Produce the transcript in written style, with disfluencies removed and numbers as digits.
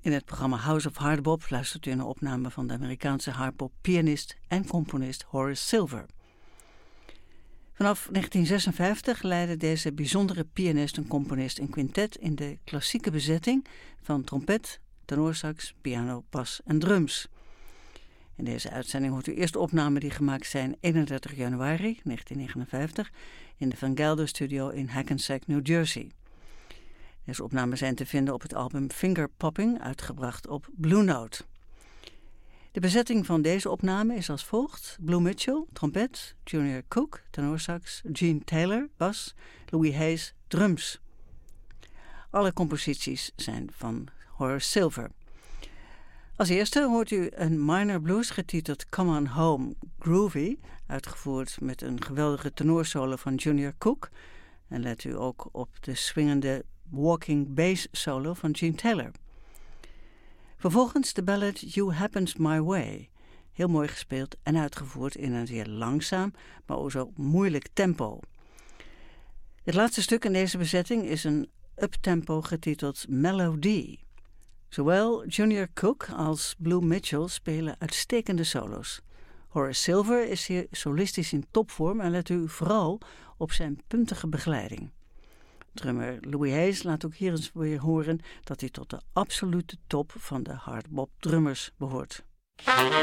In het programma House of Hardbop luistert u naar opname van de Amerikaanse hardbop-pianist en componist Horace Silver. Vanaf 1956 leidde deze bijzondere pianist en componist een quintet in de klassieke bezetting van trompet, tenorsax, piano, bas en drums. In deze uitzending hoort u eerst opnamen die gemaakt zijn 31 januari 1959 in de Van Gelder Studio in Hackensack, New Jersey. Deze opnamen zijn te vinden op het album Finger Popping, uitgebracht op Blue Note. De bezetting van deze opname is als volgt: Blue Mitchell, trompet, Junior Cook, tenorsax, Gene Taylor, bas, Louis Hayes, drums. Alle composities zijn van Horace Silver. Als eerste hoort u een minor blues getiteld Come On Home Groovy, uitgevoerd met een geweldige tenorsolo van Junior Cook. En let u ook op de swingende walking bass solo van Gene Taylor. Vervolgens de ballad You Happens My Way, heel mooi gespeeld en uitgevoerd in een zeer langzaam, maar ook zo moeilijk tempo. Het laatste stuk in deze bezetting is een uptempo getiteld Melody. Zowel Junior Cook als Blue Mitchell spelen uitstekende solo's. Horace Silver is hier solistisch in topvorm en let u vooral op zijn puntige begeleiding. Drummer Louis Hayes laat ook hier eens weer horen dat hij tot de absolute top van de hardbop drummers behoort.